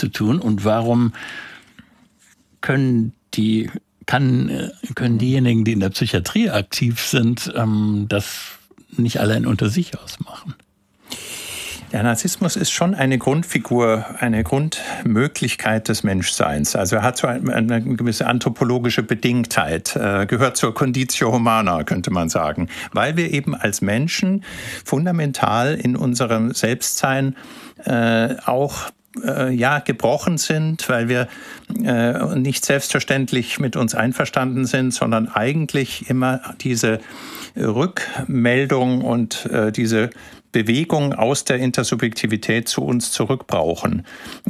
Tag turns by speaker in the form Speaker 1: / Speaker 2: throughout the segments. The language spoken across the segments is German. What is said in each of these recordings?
Speaker 1: zu tun? Und warum können diejenigen, die in der Psychiatrie aktiv sind, das nicht allein unter sich ausmachen?
Speaker 2: Der Narzissmus ist schon eine Grundfigur, eine Grundmöglichkeit des Menschseins. Also er hat so eine gewisse anthropologische Bedingtheit, gehört zur Conditio Humana, könnte man sagen. Weil wir eben als Menschen fundamental in unserem Selbstsein auch gebrochen sind, weil wir nicht selbstverständlich mit uns einverstanden sind, sondern eigentlich immer diese Rückmeldung und diese Bewegung aus der Intersubjektivität zu uns zurück brauchen.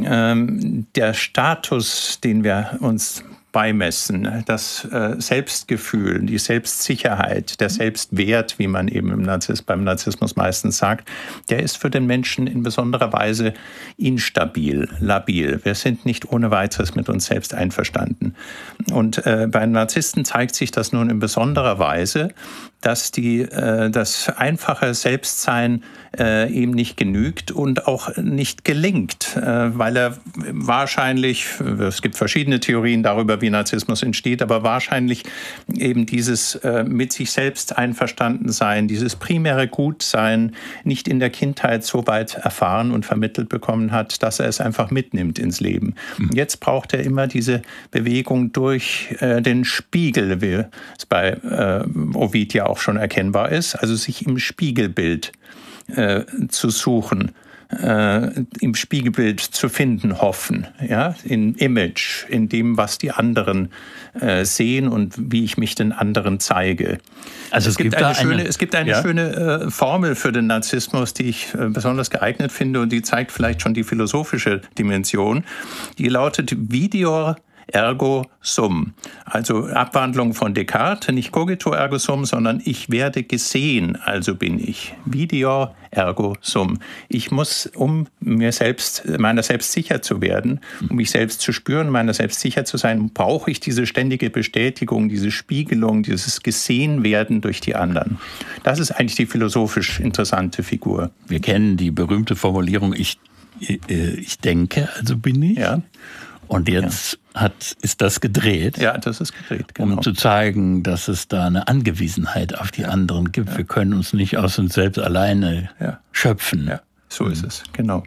Speaker 2: Der Status, den wir uns beimessen, das Selbstgefühl, die Selbstsicherheit, der Selbstwert, wie man eben beim Narzissmus meistens sagt, der ist für den Menschen in besonderer Weise instabil, labil. Wir sind nicht ohne weiteres mit uns selbst einverstanden. Und bei Narzissten zeigt sich das nun in besonderer Weise, dass das einfache Selbstsein ihm nicht genügt und auch nicht gelingt, weil er wahrscheinlich, es gibt verschiedene Theorien darüber, wie Narzissmus entsteht, aber wahrscheinlich eben dieses mit sich selbst einverstanden sein, dieses primäre Gutsein nicht in der Kindheit so weit erfahren und vermittelt bekommen hat, dass er es einfach mitnimmt ins Leben. Jetzt braucht er immer diese Bewegung durch den Spiegel, wie es bei Ovid ja auch schon erkennbar ist, also sich im Spiegelbild zu suchen, im Spiegelbild zu finden, hoffen, ja, im Image, in dem, was die anderen sehen und wie ich mich den anderen zeige. Also es gibt eine schöne Formel für den Narzissmus, die ich besonders geeignet finde und die zeigt vielleicht schon die philosophische Dimension. Die lautet Videor ergo sum. Also Abwandlung von Descartes, nicht cogito ergo sum, sondern ich werde gesehen, also bin ich. Videor ergo sum. Ich muss, um meiner selbst sicher zu werden, um mich selbst zu spüren, meiner selbst sicher zu sein, brauche ich diese ständige Bestätigung, diese Spiegelung, dieses Gesehenwerden durch die anderen. Das ist eigentlich die philosophisch interessante Figur.
Speaker 1: Wir kennen die berühmte Formulierung, ich denke, also bin ich.
Speaker 2: Ja.
Speaker 1: Und jetzt ist das gedreht.
Speaker 2: Ja, das ist gedreht, genau.
Speaker 1: Um zu zeigen, dass es da eine Angewiesenheit auf die anderen gibt. Ja. Wir können uns nicht aus uns selbst alleine schöpfen. Ja,
Speaker 2: so ist es, genau.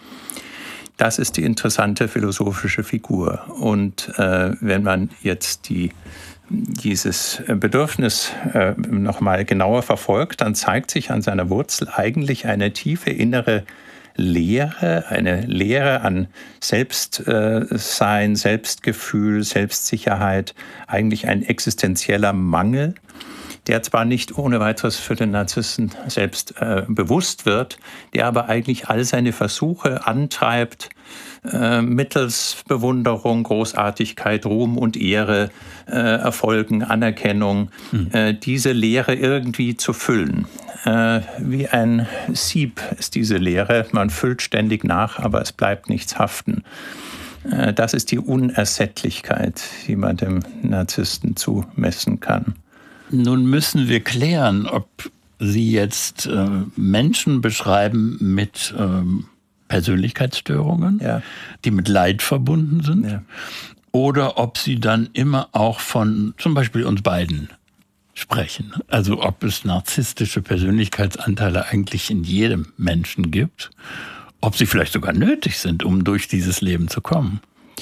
Speaker 2: Das ist die interessante philosophische Figur. Und wenn man jetzt dieses Bedürfnis noch mal genauer verfolgt, dann zeigt sich an seiner Wurzel eigentlich eine tiefe innere Lehre, eine Lehre an Selbstsein, Selbstgefühl, Selbstsicherheit, eigentlich ein existenzieller Mangel, der zwar nicht ohne weiteres für den Narzissten selbst bewusst wird, der aber eigentlich all seine Versuche antreibt, mittels Bewunderung, Großartigkeit, Ruhm und Ehre, Erfolgen, Anerkennung, diese Leere irgendwie zu füllen. Wie ein Sieb ist diese Leere. Man füllt ständig nach, aber es bleibt nichts haften. Das ist die Unersättlichkeit, die man dem Narzissten zumessen kann.
Speaker 1: Nun müssen wir klären, ob Sie jetzt Menschen beschreiben mit Persönlichkeitsstörungen, die mit Leid verbunden sind, oder ob Sie dann immer auch von zum Beispiel uns beiden sprechen. Also ob es narzisstische Persönlichkeitsanteile eigentlich in jedem Menschen gibt, ob sie vielleicht sogar nötig sind, um durch dieses Leben zu kommen.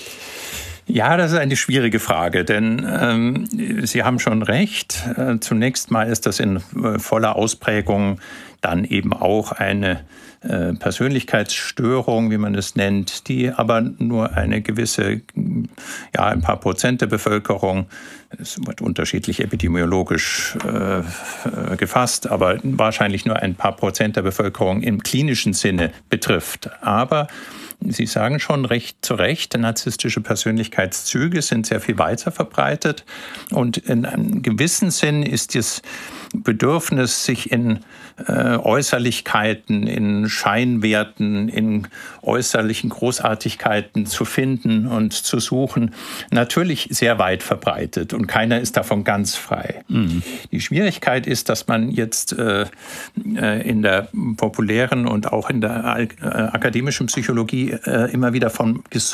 Speaker 2: Ja, das ist eine schwierige Frage, denn Sie haben schon recht. Zunächst mal ist das in voller Ausprägung dann eben auch eine Persönlichkeitsstörung, wie man es nennt, die aber nur eine gewisse, ein paar Prozent der Bevölkerung, es wird unterschiedlich epidemiologisch gefasst, aber wahrscheinlich nur ein paar Prozent der Bevölkerung im klinischen Sinne betrifft. Aber Sie sagen schon zu Recht, narzisstische Persönlichkeitszüge sind sehr viel weiter verbreitet und in einem gewissen Sinn ist das Bedürfnis, sich in Äußerlichkeiten, in Scheinwerten, in äußerlichen Großartigkeiten zu finden und zu suchen, natürlich sehr weit verbreitet und keiner ist davon ganz frei. Mhm. Die Schwierigkeit ist, dass man jetzt in der populären und auch in der akademischen Psychologie immer wieder von